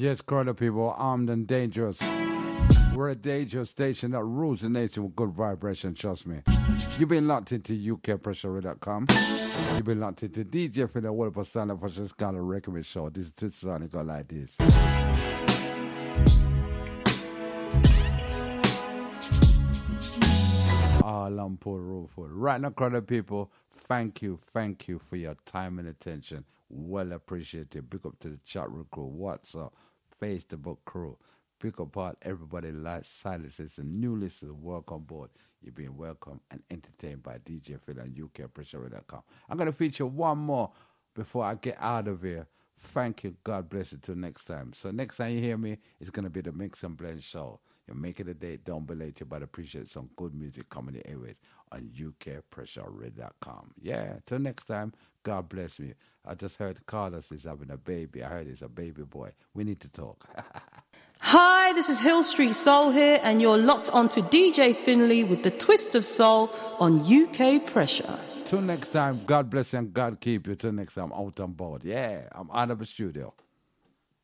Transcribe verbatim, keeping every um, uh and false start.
Yes, Corner people, armed and dangerous. We're a dangerous station that rules the nation with good vibration, trust me. You've been locked into U K Pressure dot com. You've been locked into D J for the wonderful sound of this kind of recommend show. This is Twisted Sonic like this. Ah, Lampur Rufus. Right now, Corner people, thank you, thank you for your time and attention. Well appreciated. Big up to the chat room crew, WhatsApp, Facebook crew. Pick apart everybody like silences and new listeners. Welcome aboard. You've been welcome and entertained by D J Phil and U K Pressure dot com. I'm going to feature one more before I get out of here. Thank you. God bless you. Till next time. So next time you hear me, it's going to be the Mix and Blend show. You're making a date. Don't be late, but appreciate some good music coming the airways on U K Pressure dot com. Yeah. Till next time. God bless me. I just heard Carlos is having a baby. I heard he's a baby boy. We need to talk. Hi, this is Hill Street Soul here, and you're locked onto D J Finley with the Twist of Soul on U K Pressure. Till next time, God bless you and God keep you. Till next time, out on board. Yeah, I'm out of the studio.